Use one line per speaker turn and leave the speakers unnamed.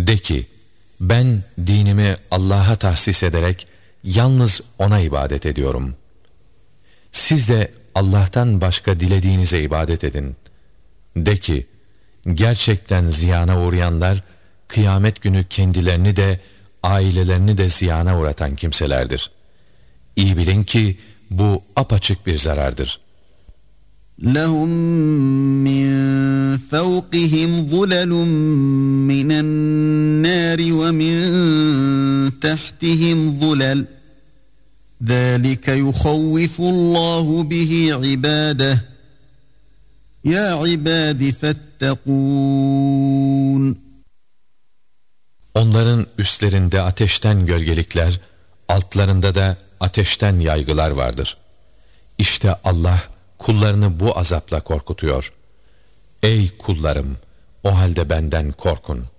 De ki, ben dinimi Allah'a tahsis ederek yalnız O'na ibadet ediyorum. Siz de Allah'tan başka dilediğinize ibadet edin. De ki, gerçekten ziyana uğrayanlar, kıyamet günü kendilerini de, ailelerini de ziyana uğratan kimselerdir. İyi bilin ki, bu apaçık bir zarardır.
لَهُمْ مِنْ فَوْقِهِمْ ظُلَلٌ مِنَ النَّارِ وَمِنْ تَحْتِهِمْ ظُلَلٌ ذَٰلِكَ يُخَوِّفُ اللّٰهُ بِهِ عِبَادَهُ يَا عِبَادِ فَاتَّقُونَ.
Onların üstlerinde ateşten gölgelikler, altlarında da ateşten yaygılar vardır. İşte Allah kullarını bu azapla korkutuyor. Ey kullarım, o halde benden korkun.